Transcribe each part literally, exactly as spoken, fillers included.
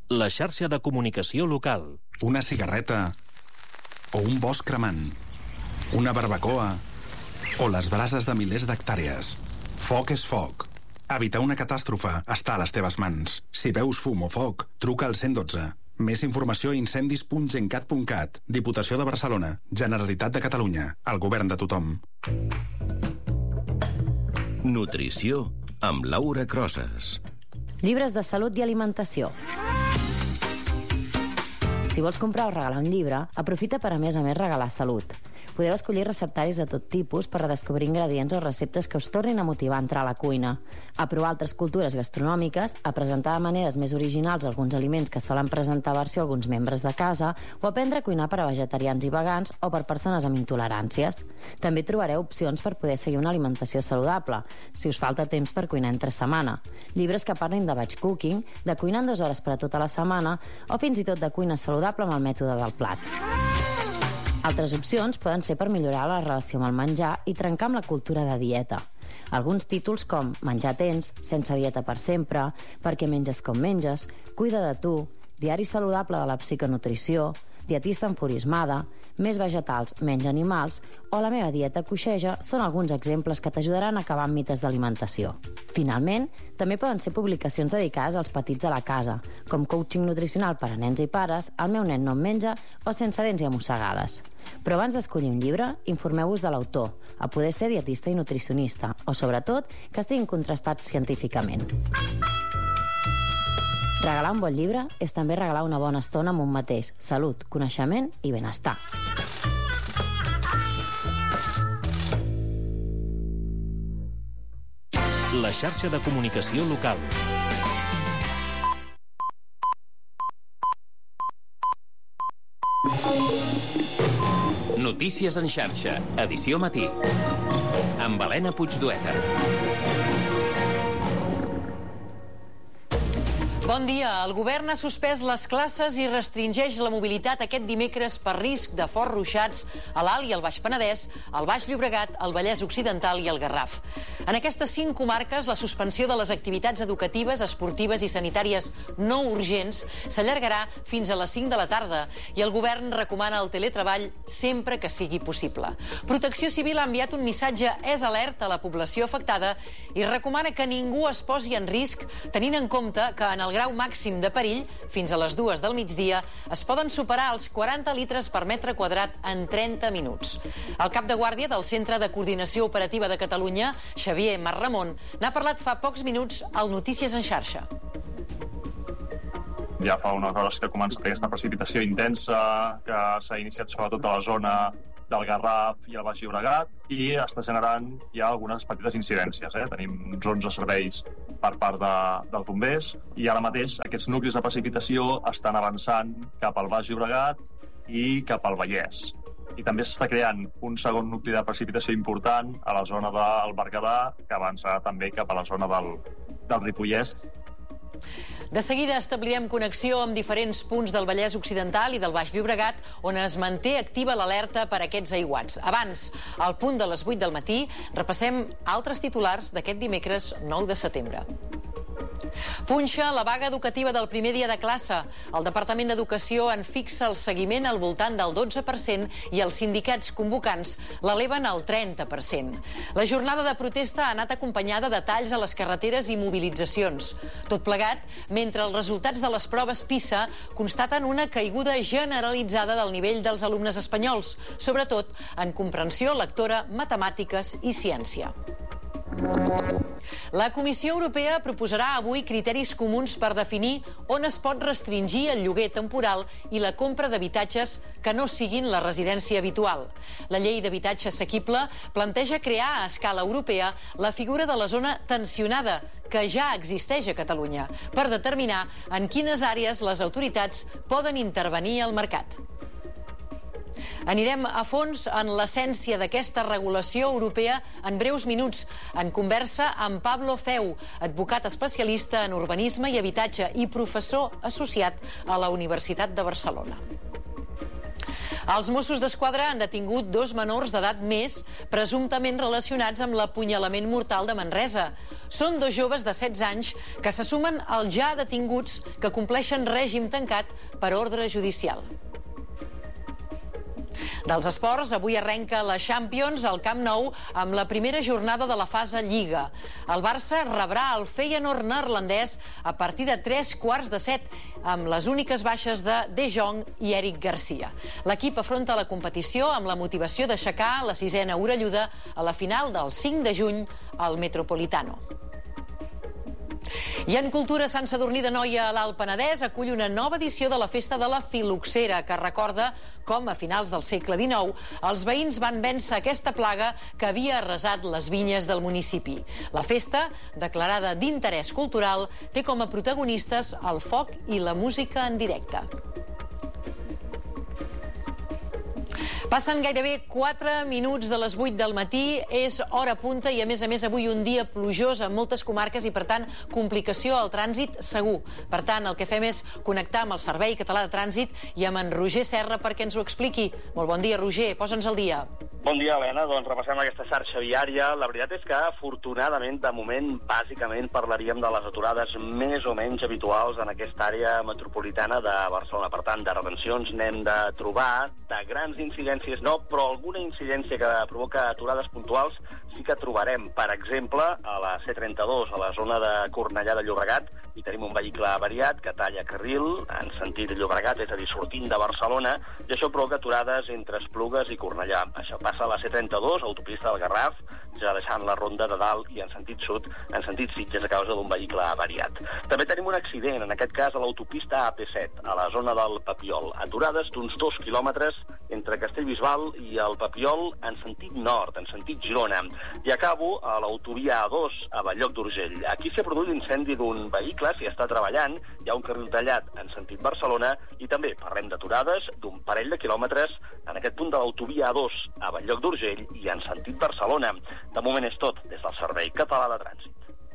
La xarxa de comunicació local. Una cigarreta o un bosc cremant. Una barbacoa o les brases de milers d'hectàrees. Foc és foc. Evitar una catàstrofe està a les teves mans. Si veus fum o foc, truca al cent i dotze. Més informació a incendis punt gencat punt cat. Diputació de Barcelona. Generalitat de Catalunya. El govern de tothom. Nutrició amb Laura Crosas. Llibres de salut i alimentació. Si vols comprar o regalar un llibre, aprofita per a més a més regalar salut. Podeu escollir receptaris de tot tipus per redescobrir ingredients o receptes que us tornin a motivar a entrar a la cuina, a provar altres cultures gastronòmiques, a presentar de maneres més originals alguns aliments que solen presentar versió alguns membres de casa, o aprendre a cuinar per a vegetarians i vegans o per persones amb intoleràncies. També trobareu opcions per poder seguir una alimentació saludable, si us falta temps per cuinar entre setmana. Llibres que parlin de batch cooking, de cuinar en dues hores per a tota la setmana, o fins i tot de cuina saludable amb el mètode del plat. Altres opcions poden ser per millorar la relació amb el menjar i trencar amb la cultura de dieta. Alguns títols com Menjar tens, Sense dieta per sempre, Per què menges com menges, Cuida de tu, Diari saludable de la psiconutrició, Dietista enfurismada, Més vegetals, menys animals o La meva dieta coixeja són alguns exemples que t'ajudaran a acabar amb mites d'alimentació. Finalment, també poden ser publicacions dedicades als petits de la casa, com coaching nutricional per a nens i pares, El meu nen no em menja o Sense dents i amossegades. Però abans d'escollir un llibre, informeu-vos de l'autor, a poder ser dietista i nutricionista, o sobretot que estiguin contrastats científicament. Regalar un bon llibre és també regalar una bona estona amb un mateix, salut, coneixement i benestar. La xarxa de comunicació local. Notícies en xarxa, edició matí. Amb Helena Puigdueta. Bon dia. El govern ha suspès les classes i restringeix la mobilitat aquest dimecres per risc de forts ruixats a l'Alt i el Baix Penedès, al Baix Llobregat, al Vallès Occidental i al Garraf. En aquestes cinc comarques, la suspensió de les activitats educatives, esportives i sanitàries no urgents s'allargarà fins a les cinc de la tarda i el govern recomana el teletreball sempre que sigui possible. Protecció Civil ha enviat un missatge és alerta a la població afectada i recomana que ningú es posi en risc, tenint en compte que en el grau màxim de perill, fins a les dues del migdia, es poden superar els quaranta litres per metre quadrat en trenta minuts. El cap de guàrdia del Centre de Coordinació Operativa de Catalunya, Xavier Marramon, n'ha parlat fa pocs minuts al Notícies en xarxa. Ja fa unes hores que comença aquesta precipitació intensa que s'ha iniciat sobretot a la zona del Garraf i el Baix Llobregat i està generant ja algunes petites incidències. Eh? Tenim uns onze serveis per part de, dels bombers i ara mateix aquests nuclis de precipitació estan avançant cap al Baix Llobregat i cap al Vallès. I també s'està creant un segon nucli de precipitació important a la zona del Berguedà, que avançarà també cap a la zona del, del Ripollès. De seguida establirem connexió amb diferents punts del Vallès Occidental i del Baix Llobregat on es manté activa l'alerta per aquests aiguats. Abans, al punt de les vuit del matí, repassem altres titulars d'aquest dimecres nou de setembre. Punxa la vaga educativa del primer dia de classe. El Departament d'Educació en fixa el seguiment al voltant del dotze per cent i els sindicats convocants l'eleven al trenta per cent. La jornada de protesta ha anat acompanyada de talls a les carreteres i mobilitzacions. Tot plegat, mentre els resultats de les proves PISA constaten una caiguda generalitzada del nivell dels alumnes espanyols, sobretot en comprensió lectora, matemàtiques i ciència. La Comissió Europea proposarà avui criteris comuns per definir on es pot restringir el lloguer temporal i la compra d'habitatges que no siguin la residència habitual. La llei d'habitatge assequible planteja crear a escala europea la figura de la zona tensionada, que ja existeix a Catalunya, per determinar en quines àrees les autoritats poden intervenir al mercat. Anirem a fons en l'essència d'aquesta regulació europea en breus minuts, en conversa amb Pablo Feu, advocat especialista en urbanisme i habitatge i professor associat a la Universitat de Barcelona. Els Mossos d'Esquadra han detingut dos menors d'edat més, presumptament relacionats amb l'apunyalament mortal de Manresa. Són dos joves de setze anys que se sumen als ja detinguts que compleixen règim tancat per ordre judicial. Dels esports, avui arrenca la Champions al Camp Nou amb la primera jornada de la fase Lliga. El Barça rebrà el Feyenoord neerlandès a partir de tres quarts de set, amb les úniques baixes de De Jong i Eric Garcia. L'equip afronta la competició amb la motivació d'aixecar la sisena orelluda a la final del cinc de juny al Metropolitano. I en cultura, Sant Sadurní d'Anoia a l'Alt Penedès acull una nova edició de la Festa de la Filoxera, que recorda com a finals del segle dinou els veïns van vèncer aquesta plaga que havia arrasat les vinyes del municipi. La festa, declarada d'interès cultural, té com a protagonistes el foc i la música en directe. Passen gairebé quatre minuts de les vuit del matí, és hora punta i, a més a més, avui un dia plujós en moltes comarques i, per tant, complicació al trànsit segur. Per tant, el que fem és connectar amb el Servei Català de Trànsit i amb en Roger Serra perquè ens ho expliqui. Molt bon dia, Roger. Posa'ns al dia. Bon dia, Helena. Doncs repassem aquesta xarxa viària. La veritat és que, afortunadament, de moment, bàsicament parlaríem de les aturades més o menys habituals en aquesta àrea metropolitana de Barcelona. Per tant, de retencions n'hem de trobar, de grans incidències no, però alguna incidència que provoca aturades puntuals sí que trobarem. Per exemple, a la C trenta-dos, a la zona de Cornellà de Llobregat, hi tenim un vehicle avariat que talla carril en sentit Llobregat, és a dir, sortint de Barcelona, i això provoca aturades entre Esplugues i Cornellà. Això passa a la C trenta-dos, autopista del Garraf, ja deixant la ronda de dalt i en sentit sud, en sentit Sitges, a causa d'un vehicle avariat. També tenim un accident, en aquest cas a l'autopista A P set, a la zona del Papiol. Aturades d'uns dos quilòmetres entre Castellbisbal i el Papiol en sentit nord, en sentit Girona. I acabo a l'autovia A dos, a Bell-lloc d'Urgell. Aquí s'ha produït l'incendi d'un vehicle, s'hi està treballant, hi ha un carril tallat en sentit Barcelona i també parlem d'aturades d'un parell de quilòmetres en aquest punt de l'autovia A dos, a Bell-lloc d'Urgell i en sentit Barcelona. De moment és tot des del Servei Català de Trànsit.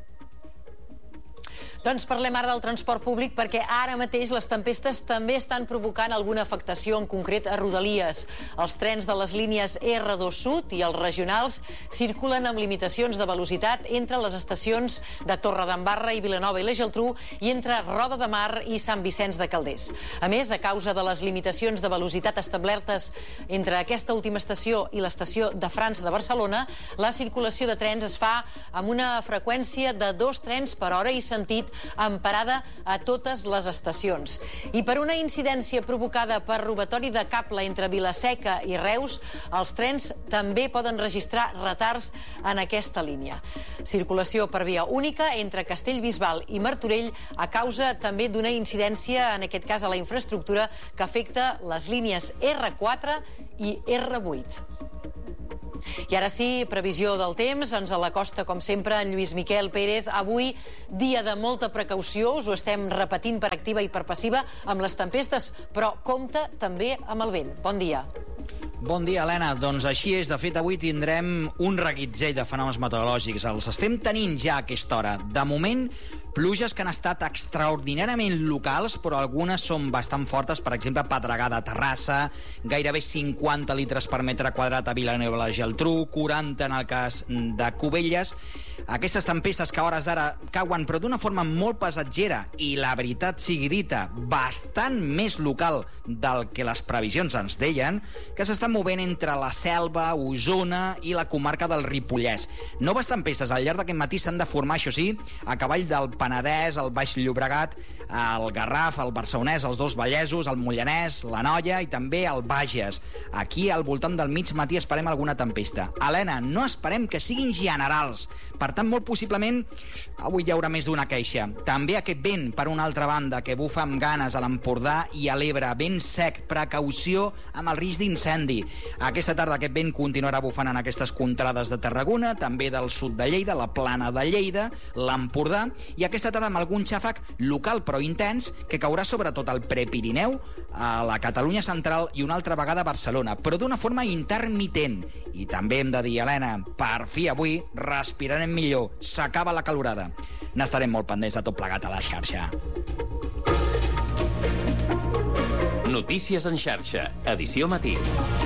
Doncs parlem ara del transport públic perquè ara mateix les tempestes també estan provocant alguna afectació, en concret a Rodalies. Els trens de les línies R dos Sud i els regionals circulen amb limitacions de velocitat entre les estacions de Torredembarra i Vilanova i la Geltrú i entre Roda de Mar i Sant Vicenç de Calders. A més, a causa de les limitacions de velocitat establertes entre aquesta última estació i l'estació de França de Barcelona, la circulació de trens es fa amb una freqüència de dos trens per hora i sentit amb parada a totes les estacions. I per una incidència provocada per robatori de cable entre Vilaseca i Reus, els trens també poden registrar retards en aquesta línia. Circulació per via única entre Castellbisbal i Martorell a causa també d'una incidència, en aquest cas a la infraestructura, que afecta les línies R quatre i R vuit. I ara sí, previsió del temps, ens l'acosta, com sempre, en Lluís Miquel Pérez. Avui, dia de molta precaució, us ho estem repetint per activa i per passiva, amb les tempestes, però compte també amb el vent. Bon dia. Bon dia, Helena. Doncs així és. De fet, avui tindrem un reguitzell de fenòmens meteorològics. Els estem tenint ja a aquesta hora. De moment, pluges que han estat extraordinàriament locals, però algunes són bastant fortes. Per exemple, pedregada a Terrassa, gairebé cinquanta litres per metre quadrat a Vilanova i la Geltrú, quaranta en el cas de Cubelles. Aquestes tempestes que a hores d'ara cauen, però d'una forma molt passatgera i, la veritat sigui dita, bastant més local del que les previsions ens deien, que s'estan movent entre la Selva, Osona i la comarca del Ripollès. Noves tempestes al llarg d'aquest matí s'han de formar, això sí, a cavall del Penedès, el Baix Llobregat, el Garraf, el Barcelonès, els dos Vallesos, el Mollanès, l'Anoia i també el Bages. Aquí, al voltant del mig matí, esperem alguna tempesta. Helena, no esperem que siguin generals. Per tant, molt possiblement, avui hi haurà més d'una queixa. També aquest vent, per una altra banda, que bufa amb ganes a l'Empordà i a l'Ebre. Vent sec, precaució amb el risc d'incendi. Aquesta tarda aquest vent continuarà bufant en aquestes contrades de Tarragona, també del sud de Lleida, la plana de Lleida, l'Empordà, i aquesta tarda amb algun xàfec local però intens que caurà sobretot al Prepirineu, a la Catalunya central i una altra vegada a Barcelona, però d'una forma intermitent. I també hem de dir, Helena, per fi avui respirarem millor, s'acaba la calorada. N'estarem molt pendents de tot plegat a la xarxa. Notícies en xarxa, edició matí.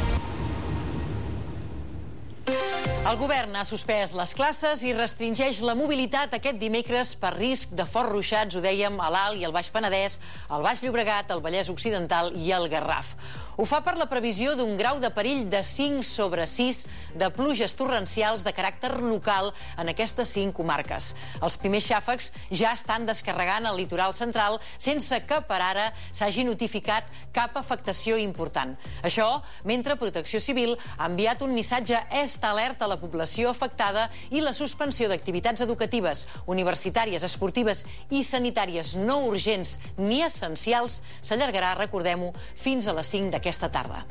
El govern ha suspès les classes i restringeix la mobilitat aquest dimecres per risc de forts ruixats, ho dèiem, a l'Alt i el Baix Penedès, al Baix Llobregat, al Vallès Occidental i al Garraf. Ho fa per la previsió d'un grau de perill de cinc sobre sis de pluges torrencials de caràcter local en aquestes cinc comarques. Els primers xàfecs ja estan descarregant el litoral central sense que per ara s'hagi notificat cap afectació important. Això mentre Protecció Civil ha enviat un missatge est alerta a la població afectada i la suspensió d'activitats educatives, universitàries, esportives i sanitàries no urgents ni essencials s'allargarà, recordem-ho, fins a les cinc d'aquesta aquesta tarda.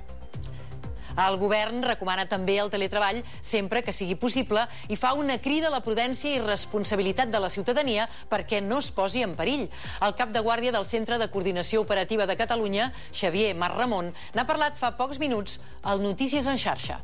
El govern recomana també el teletreball sempre que sigui possible i fa una crida a la prudència i responsabilitat de la ciutadania perquè no es posi en perill. El cap de guàrdia del Centre de Coordinació Operativa de Catalunya, Xavier Marramon, n'ha parlat fa pocs minuts al Notícies en xarxa.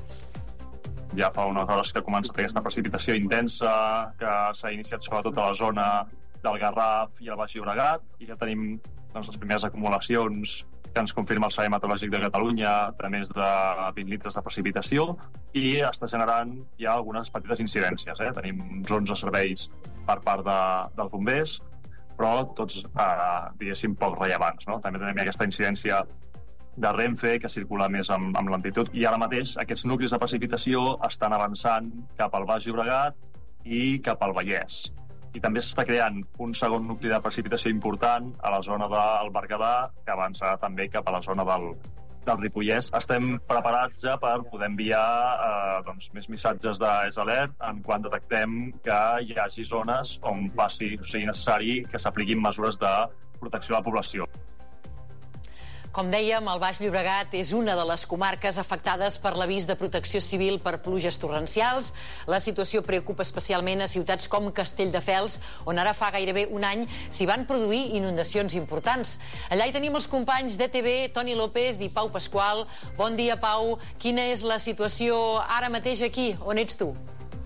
Ja fa unes hores que comença aquesta precipitació intensa que s'ha iniciat sobretot a la zona del Garraf i el Baix Llobregat i que tenim doncs, les primeres acumulacions que ens confirma el Servei Meteorològic de Catalunya de més de vint litres de precipitació i està generant ja algunes petites incidències. Eh? Tenim uns onze serveis per part de, dels bombers, però tots, eh, diguéssim, poc rellevants. No? També tenim aquesta incidència de Renfe, que circula més amb, amb lentitud, i ara mateix aquests nuclis de precipitació estan avançant cap al Baix Llobregat i cap al Vallès. I també s'està creant un segon nucli de precipitació important a la zona del Berguedà, que avança també cap a la zona del, del Ripollès. Estem preparats ja per poder enviar eh, doncs, més missatges d'Es Alert en quan detectem que hi hagi zones on passi, o sigui necessari que s'apliquin mesures de protecció de la població. Com dèiem, el Baix Llobregat és una de les comarques afectades per l'avís de protecció civil per pluges torrencials. La situació preocupa especialment a ciutats com Castelldefels, on ara fa gairebé un any s'hi van produir inundacions importants. Allà hi tenim els companys d'E T V, Toni López i Pau Pasqual. Bon dia, Pau. Quina és la situació ara mateix aquí? On ets tu?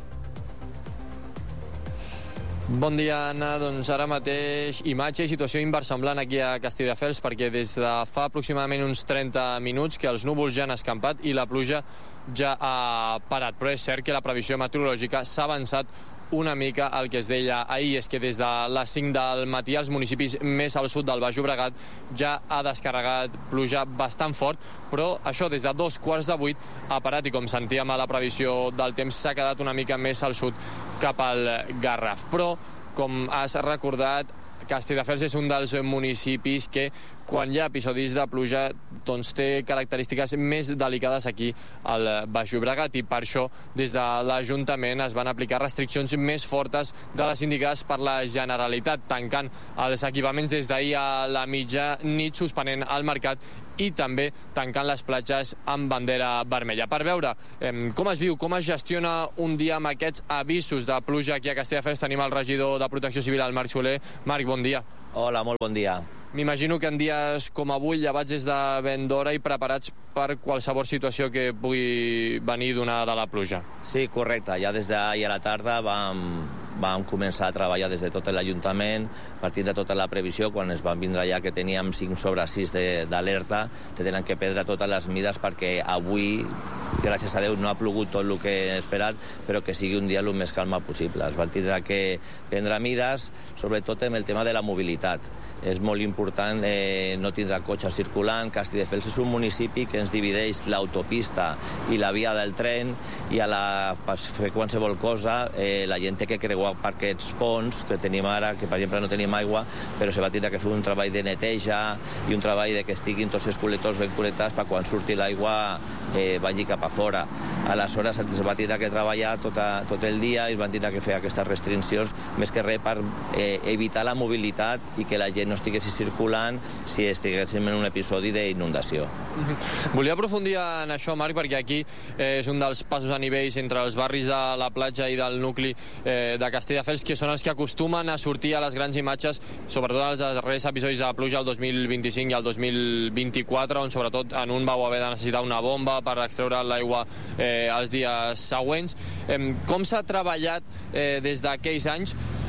Bon dia, Anna. Doncs ara mateix imatge i situació inversemblant aquí a Castelldefels perquè des de fa aproximadament uns trenta minuts que els núvols ja han escampat i la pluja ja ha parat. Però és cert que la previsió meteorològica s'ha avançat una mica el que es deia ahir, és que des de les cinc del matí als municipis més al sud del Baix Llobregat ja ha descarregat pluja bastant fort, però això des de dos quarts de vuit ha parat i com sentíem a la previsió del temps s'ha quedat una mica més al sud cap al Garraf. Però, com has recordat, Castelldefels és un dels municipis que quan hi ha episodis de pluja doncs té característiques més delicades aquí al Baix Llobregat i per això des de l'Ajuntament es van aplicar restriccions més fortes de les indicades per la Generalitat, tancant els equipaments des d'ahir a la mitjanit, suspenent el mercat i també tancant les platges amb bandera vermella. Per veure eh, com es viu, com es gestiona un dia amb aquests avisos de pluja aquí a Castelldefels, tenim el regidor de Protecció Civil, el Marc Soler. Marc, bon dia. Hola, molt bon dia. M'imagino que en dies com avui, llevats des de ben d'hora i preparats per qualsevol situació que pugui venir donada la pluja. Sí, correcte. Ja des d'ahir a la tarda vam, vam començar a treballar des de tot l'Ajuntament, partint de tota la previsió, quan es van vindre ja que teníem cinc sobre sis d'alerta, se tenen que prendre totes les mides perquè avui, gràcies a Déu, no ha plogut tot el que he esperat, però que sigui un dia el més calma possible. Es van tindre que prendre mides, sobretot en el tema de la mobilitat. És molt important eh, no tindre cotxes circulant. Castelldefels és un municipi que ens divideix l'autopista i la via del tren i a la, per fer qualsevol cosa eh, la gent té que creuar per aquests ponts que tenim ara, que per exemple no tenim aigua, però se va tindre que fer un treball de neteja i un treball de que estiguin tots els col·lectors ben connectats per quan surti l'aigua eh, vagi cap a fora. Aleshores es va tindre que treballar tota, tot el dia i es van tindre que fer aquestes restriccions més que res per eh, evitar la mobilitat i que la gent no estiguessi circulant si estiguéssim en un episodi d'inundació. Volia aprofundir en això, Marc, perquè aquí eh, és un dels passos a nivells entre els barris de la platja i del nucli eh, de Castelldefels, que són els que acostumen a sortir a les grans imatges, sobretot els darrers episodis de pluja el dos mil vint-i-cinc i el dos mil vint-i-quatre, on sobretot en un vau haver de necessitar una bomba per extreure l'aigua eh, els dies següents. Eh, com s'ha treballat eh, des d'aquells anys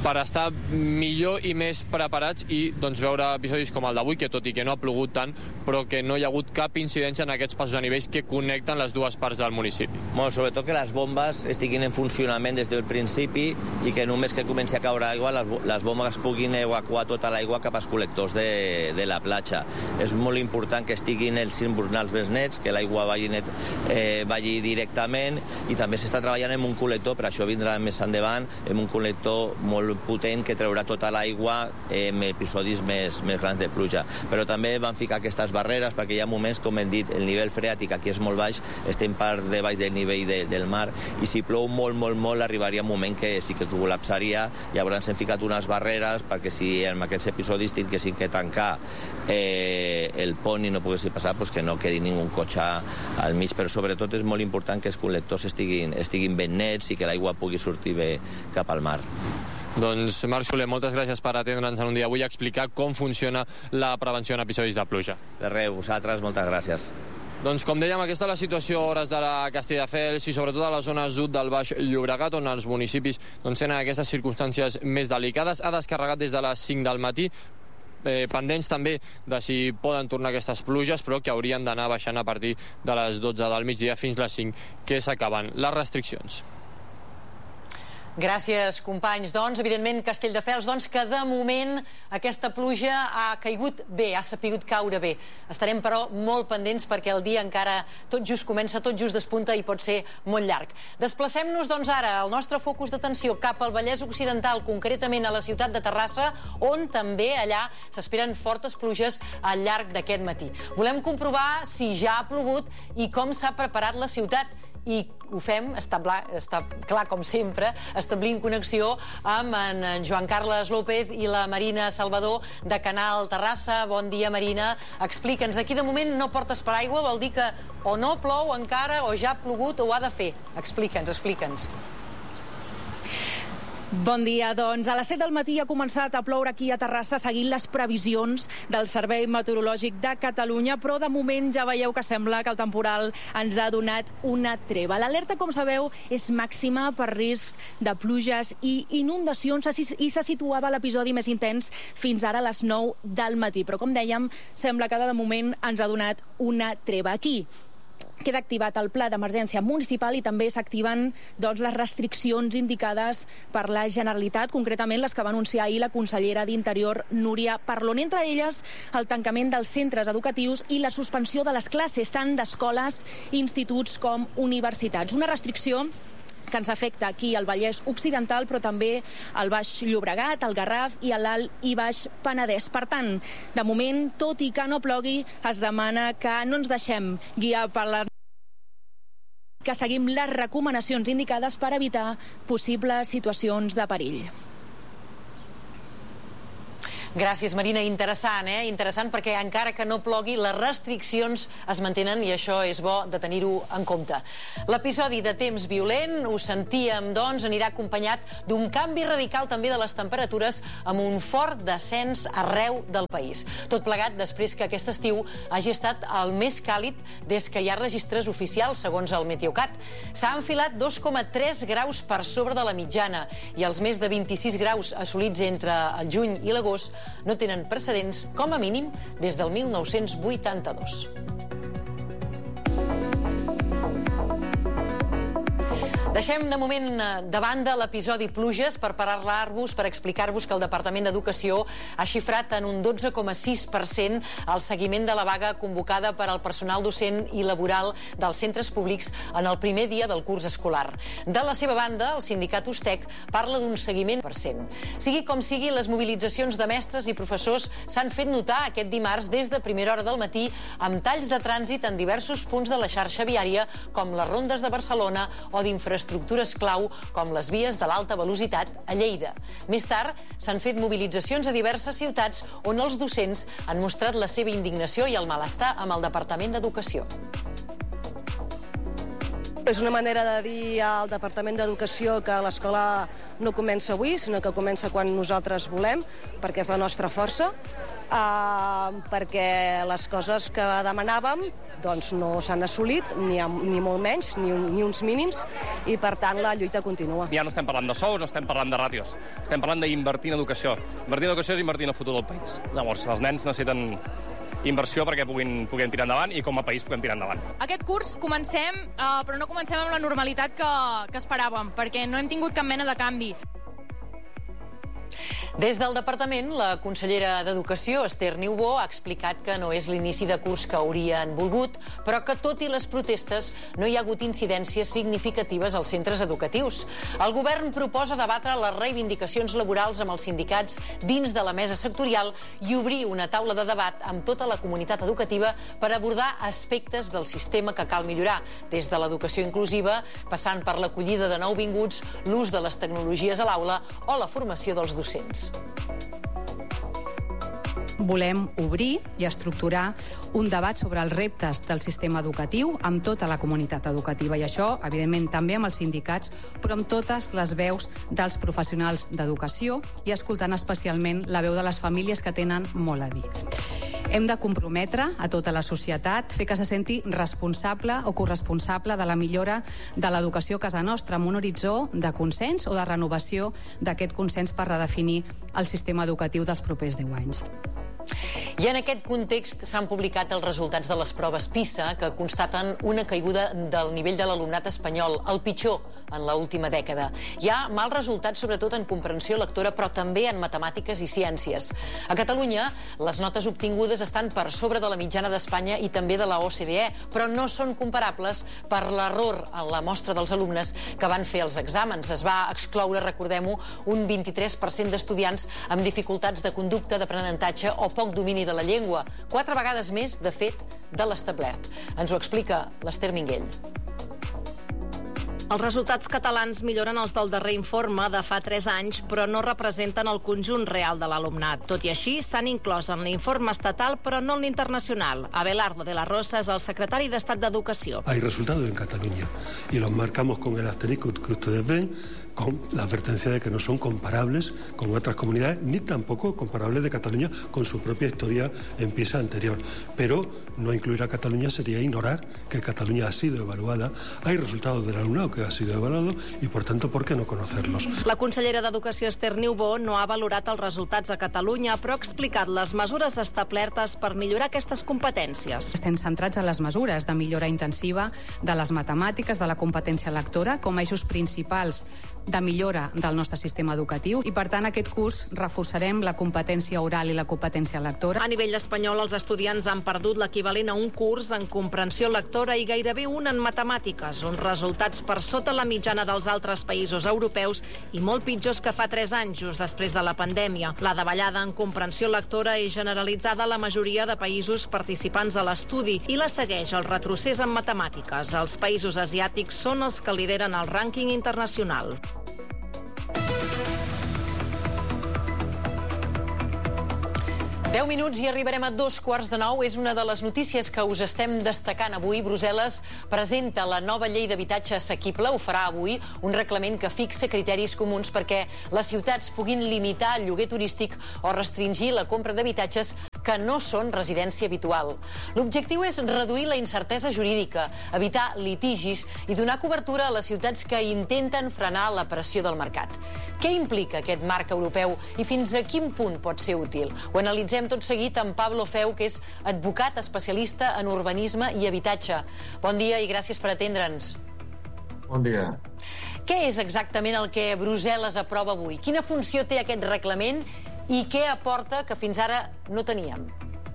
per estar millor i més preparats i doncs, veure episodis com el d'avui, que tot i que no ha plogut tant, però que no hi ha hagut cap incidència en aquests passos a nivells que connecten les dues parts del municipi. Bueno, sobretot que les bombes estiguin en funcionament des del principi i que només que comenci a caure aigua les, les bombes puguin evacuar tota l'aigua cap als col·lectors de, de la platja. És molt important que estiguin els imbornals més nets, que l'aigua vagi, net, eh, vagi directament, i també s'està treballant en un col·lector, per això vindrà més endavant, en un col·lector molt potent que treurà tota l'aigua en episodis més, més grans de pluja. Però també van ficar aquestes barreres perquè hi ha moments, com hem dit, el nivell freàtic aquí és molt baix, estem per debaix del nivell de, del mar, i si plou molt, molt, molt, arribaria un moment que sí que col·lapsaria. Llavors hem ficat unes barreres perquè si en aquests episodis tinguessin que tancar eh, el pont i no poguessin passar, pues que no quedi ningú cotxe al mig, però sobretot és molt important que els col·lectors estiguin, estiguin ben nets i que l'aigua pugui sortir bé cap al mar. Doncs Marc Soler, moltes gràcies per atendre'ns en un dia avui i explicar com funciona la prevenció en episodis de pluja. De res, vosaltres, moltes gràcies. Doncs com dèiem, aquesta és la situació a hores de la Castelldefels i sobretot a la zona sud del Baix Llobregat, on els municipis doncs, tenen aquestes circumstàncies més delicades. Ha descarregat des de les cinc del matí, Eh, pendents també de si poden tornar aquestes pluges, però que haurien d'anar baixant a partir de les dotze del migdia fins les cinc, que s'acaben les restriccions. Gràcies, companys. Doncs, evidentment, Castelldefels, doncs, que de moment aquesta pluja ha caigut bé, ha sapigut caure bé. Estarem, però, molt pendents perquè el dia encara tot just comença, tot just despunta i pot ser molt llarg. Desplacem-nos, doncs, ara al nostre focus d'atenció cap al Vallès Occidental, concretament a la ciutat de Terrassa, on també allà s'esperen fortes pluges al llarg d'aquest matí. Volem comprovar si ja ha plogut i com s'ha preparat la ciutat. I ho fem, està, bla, està clar com sempre, establint connexió amb en Joan Carles López i la Marina Salvador de Canal Terrassa. Bon dia, Marina. Explica'ns, aquí de moment no portes paraigua, vol dir que o no plou encara o ja ha plogut o ho ha de fer. Explica'ns, explica'ns. Bon dia, doncs a les set del matí ha començat a ploure aquí a Terrassa seguint les previsions del Servei Meteorològic de Catalunya, però de moment ja veieu que sembla que el temporal ens ha donat una treva. L'alerta, com sabeu, és màxima per risc de pluges i inundacions i se situava l'episodi més intens fins ara a les nou del matí, però com dèiem, sembla que de moment ens ha donat una treva. Aquí queda activat el pla d'emergència municipal i també s'activen doncs, les restriccions indicades per la Generalitat, concretament les que va anunciar ahir la consellera d'Interior, Núria Parlon. Entre elles, el tancament dels centres educatius i la suspensió de les classes, tant d'escoles, instituts com universitats. Una restricció que ens afecta aquí al Vallès Occidental, però també al Baix Llobregat, al Garraf i a l'Alt i Baix Penedès. Per tant, de moment, tot i que no plogui, es demana que no ens deixem guiar per la que seguim les recomanacions indicades per evitar possibles situacions de perill. Gràcies, Marina. Interessant, eh? Interessant perquè encara que no plogui, les restriccions es mantenen i això és bo de tenir-ho en compte. L'episodi de temps violent, ho sentíem, doncs, anirà acompanyat d'un canvi radical també de les temperatures amb un fort descens arreu del país. Tot plegat després que aquest estiu hagi estat el més càlid des que hi ha registres oficials, segons el Meteocat. S'ha enfilat dos coma tres graus per sobre de la mitjana i els més de vint-i-sis graus assolits entre el juny i l'agost no tenen precedents, com a mínim, des del mil nou-cents vuitanta-dos. Deixem de moment de banda l'episodi pluges per parlar-vos, per explicar-vos que el Departament d'Educació ha xifrat en un dotze coma sis per cent el seguiment de la vaga convocada per al personal docent i laboral dels centres públics en el primer dia del curs escolar. De la seva banda, el sindicat Ustec parla d'un seguiment per cent. Sigui com sigui, les mobilitzacions de mestres i professors s'han fet notar aquest dimarts des de primera hora del matí amb talls de trànsit en diversos punts de la xarxa viària, com les rondes de Barcelona o d'infraestructures estructures clau com les vies de l'alta velocitat a Lleida. Més tard, s'han fet mobilitzacions a diverses ciutats on els docents han mostrat la seva indignació i el malestar amb el Departament d'Educació. És una manera de dir al Departament d'Educació que l'escola no comença avui, sinó que comença quan nosaltres volem, perquè és la nostra força, uh, perquè les coses que demanàvem doncs no s'han assolit, ni, ni molt menys, ni, un, ni uns mínims, i per tant la lluita continua. Ja no estem parlant de sous, no estem parlant de ràtios, estem parlant d'invertir en educació. Invertir en educació és invertir en el futur del país. Llavors, els nens necessiten inversió perquè puguin, puguin tirar endavant i com a país puguem tirar endavant. Aquest curs comencem, eh, però no comencem amb la normalitat que, que esperàvem, perquè no hem tingut cap mena de canvi. Des del Departament, la consellera d'Educació, Esther Niubó, ha explicat que no és l'inici de curs que haurien volgut, però que tot i les protestes no hi ha hagut incidències significatives als centres educatius. El govern proposa debatre les reivindicacions laborals amb els sindicats dins de la mesa sectorial i obrir una taula de debat amb tota la comunitat educativa per abordar aspectes del sistema que cal millorar, des de l'educació inclusiva, passant per l'acollida de nouvinguts, l'ús de les tecnologies a l'aula o la formació dels docents. Volem obrir i estructurar un debat sobre els reptes del sistema educatiu amb tota la comunitat educativa, i això, evidentment, també amb els sindicats, però amb totes les veus dels professionals d'educació i escoltant especialment la veu de les famílies que tenen molt a dir. Hem de comprometre a tota la societat, fer que se senti responsable o corresponsable de la millora de l'educació a casa nostra, amb un horitzó de consens o de renovació d'aquest consens per redefinir el sistema educatiu dels propers deu anys. I en aquest context s'han publicat els resultats de les proves PISA que constaten una caiguda del nivell de l'alumnat espanyol, el pitjor en l'última dècada. Hi ha mals resultats sobretot en comprensió lectora, però també en matemàtiques i ciències. A Catalunya, les notes obtingudes estan per sobre de la mitjana d'Espanya i també de la O C D E, però no són comparables per l'error en la mostra dels alumnes que van fer els exàmens. Es va excloure, recordem-ho, un vint-i-tres per cent d'estudiants amb dificultats de conducta, d'aprenentatge o poc domini de la llengua, quatre vegades més, de fet, de l'establert. Ens ho explica l'Ester Minguell. Els resultats catalans milloren els del darrer informe de fa tres anys, però no representen el conjunt real de l'alumnat. Tot i així, s'han inclòs en l'informe estatal, però no en l'internacional. Abelardo de la Rosa és el secretari d'Estat d'Educació. Hay resultados en Cataluña y los marcamos con el asterisco que ustedes ven, con la advertencia de que no son comparables con otras comunidades, ni tampoco comparables de Cataluña con su propia historia en PISA anterior. Pero no incluir a Cataluña sería ignorar que Cataluña ha sido evaluada. Hay resultados del alumnado que ha sido evaluado y, por tanto, ¿por qué no conocerlos? La consellera d'Educació, Esther Niubó, no ha valorat els resultats a Catalunya, però ha explicat les mesures establertes per millorar aquestes competències. Estem centrats en les mesures de millora intensiva de les matemàtiques, de la competència lectora, com a eixos principals de millora del nostre sistema educatiu, i per tant aquest curs reforçarem la competència oral i la competència lectora. A nivell espanyol, els estudiants han perdut l'equivalent a un curs en comprensió lectora i gairebé un en matemàtiques, uns resultats per sota la mitjana dels altres països europeus i molt pitjors que fa tres anys, just després de la pandèmia. La davallada en comprensió lectora és generalitzada a la majoria de països participants a l'estudi i la segueix el retrocés en matemàtiques. Els països asiàtics són els que lideren el rànquing internacional. deu minuts i arribarem a dos quarts de nou. És una de les notícies que us estem destacant avui. Brussel·les presenta la nova llei d'habitatge assequible. Ho farà avui, un reglament que fixa criteris comuns perquè les ciutats puguin limitar el lloguer turístic o restringir la compra d'habitatges que no són residència habitual. L'objectiu és reduir la incertesa jurídica, evitar litigis i donar cobertura a les ciutats que intenten frenar la pressió del mercat. Què implica aquest marc europeu i fins a quin punt pot ser útil? Ho analitzem tot seguit amb Pablo Feu, que és advocat especialista en urbanisme i habitatge. Bon dia i gràcies per atendre'ns. Bon dia. Què és exactament el que Brussel·les aprova avui? Quina funció té aquest reglament i què aporta que fins ara no teníem?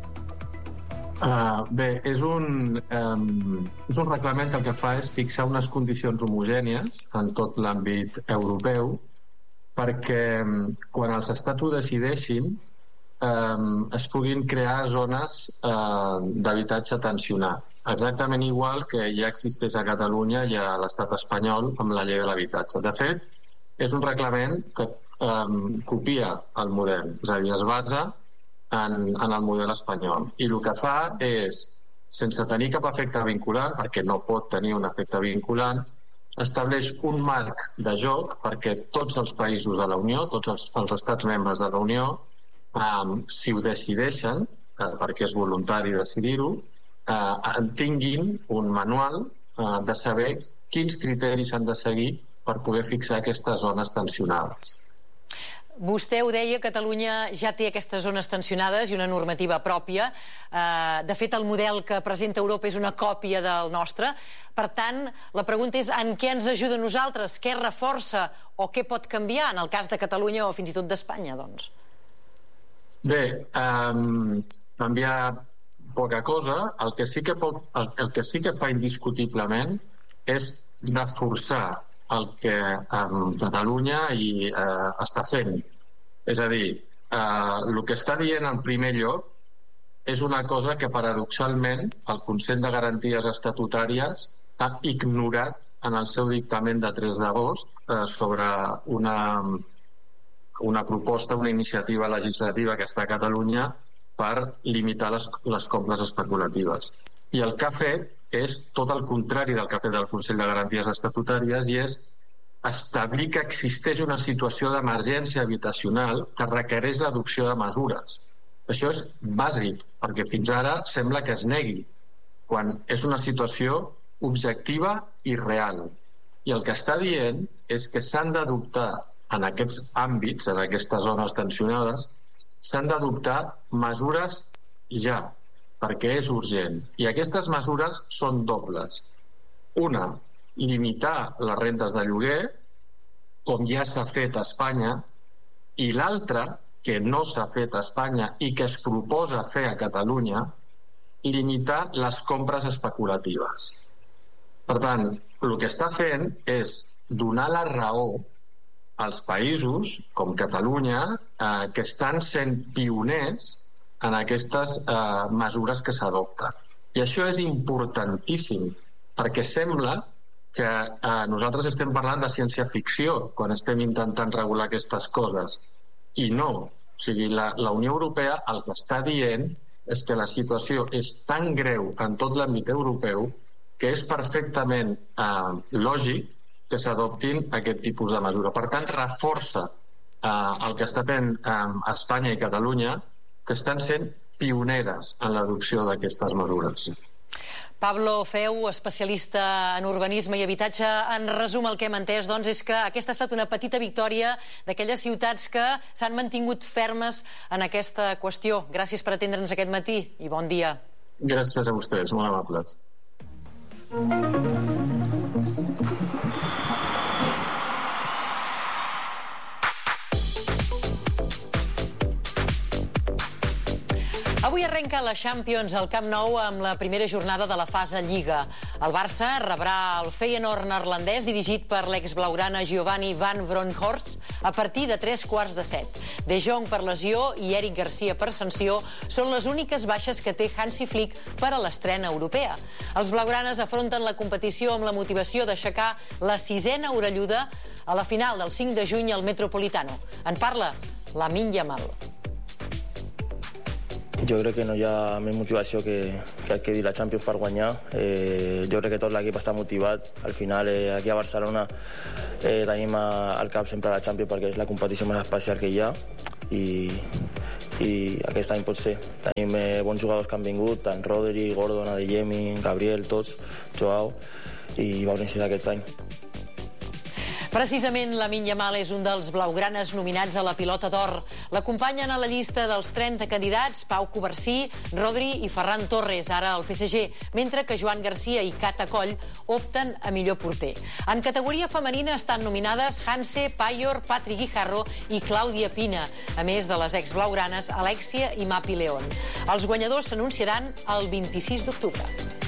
Uh, bé, és un, um, és un reglament que el que fa és fixar unes condicions homogènies en tot l'àmbit europeu perquè um, quan els estats ho decideixin um, es puguin crear zones uh, d'habitatge tensionat. Exactament igual que ja existeix a Catalunya i a l'estat espanyol amb la llei de l'habitatge. De fet, és un reglament que um, copia el model, és a dir, es basa en, en el model espanyol. I el que fa és sense tenir cap efecte vinculant, perquè no pot tenir un efecte vinculant, estableix un marc de joc perquè tots els països de la Unió, tots els, els estats membres de la Unió, eh, si ho decideixen, eh, perquè és voluntari decidir-ho, eh, tinguin un manual eh, de saber quins criteris s'han de seguir per poder fixar aquestes zones tensionades. Vostè ho deia, Catalunya ja té aquestes zones tensionades i una normativa pròpia. De fet, el model que presenta Europa és una còpia del nostre. Per tant, la pregunta és en què ens ajuda a nosaltres, què reforça o què pot canviar en el cas de Catalunya o fins i tot d'Espanya, doncs? Bé, um, canviar poca cosa. El que sí que, pot, el, el que, sí que fa indiscutiblement és reforçar el que um, Catalunya i, uh, està fent. És a dir, uh, el que està dient en primer lloc és una cosa que paradoxalment el Consell de Garanties Estatutàries ha ignorat en el seu dictamen de tres d'agost uh, sobre una, una proposta, una iniciativa legislativa que està a Catalunya per limitar les, les compres especulatives. I el que ha fet és tot el contrari del que ha fet el Consell de Garanties Estatutàries, i és establir que existeix una situació d'emergència habitacional que requereix l'adopció de mesures. Això és bàsic, perquè fins ara sembla que es negui, quan és una situació objectiva i real. I el que està dient és que s'han d'adoptar en aquests àmbits, en aquestes zones tensionades, s'han d'adoptar mesures ja, perquè és urgent. I aquestes mesures són dobles. Una, limitar les rentes de lloguer, com ja s'ha fet a Espanya, i l'altra, que no s'ha fet a Espanya i que es proposa fer a Catalunya, limitar les compres especulatives. Per tant, el que està fent és donar la raó als països, com Catalunya, eh, que estan sent pioners en aquestes eh, mesures que s'adopten. I això és importantíssim, perquè sembla que eh, nosaltres estem parlant de ciència-ficció quan estem intentant regular aquestes coses. I no. O sigui, la, la Unió Europea el que està dient és que la situació és tan greu en tot l'àmbit europeu que és perfectament eh, lògic que s'adoptin aquest tipus de mesura. Per tant, reforça eh, el que està fent eh, Espanya i Catalunya, que estan sent pioneres en l'adopció d'aquestes mesures. Pablo Feu, especialista en urbanisme i habitatge. En resum, el que hem entès doncs, és que aquesta ha estat una petita victòria d'aquelles ciutats que s'han mantingut fermes en aquesta qüestió. Gràcies per atendre'ns aquest matí i bon dia. Gràcies a vostès, molt amables. Avui arrenca la Champions al Camp Nou amb la primera jornada de la fase Lliga. El Barça rebrà el Feyenoord neerlandès dirigit per l'ex-blaugrana Giovanni Van Bronckhorst a partir de tres quarts de set. De Jong per lesió i Eric Garcia per sanció són les úniques baixes que té Hansi Flick per a l'estrena europea. Els blaugranes afronten la competició amb la motivació d'aixecar la sisena orelluda a la final del cinc de juny al Metropolitano. En parla Lamine Yamal. Jo crec que no hi ha més motivació que, que adquirir la Champions per guanyar. Eh, jo crec que tot l'equip està motivat. Al final, eh, aquí a Barcelona eh, tenim al cap sempre la Champions perquè és la competició més especial que hi ha i, i aquest any pot ser. Tenim eh, bons jugadors que han vingut, tant Rodri, Gordon, Adeyemi, Gabriel, tots, Joao, i veurem si és aquest any. Precisament Lamine Yamal és un dels blaugranes nominats a la Pilota d'Or. L'acompanyen a la llista dels trenta candidats Pau Covarsí, Rodri i Ferran Torres, ara al P S G, mentre que Joan Garcia i Cata Coll opten a millor porter. En categoria femenina estan nominades Hanse, Payor, Patrick Guijarro i Clàudia Pina, a més de les ex-blaugranes Alexia i Mapi León. Els guanyadors s'anunciaran el vint-i-sis d'octubre.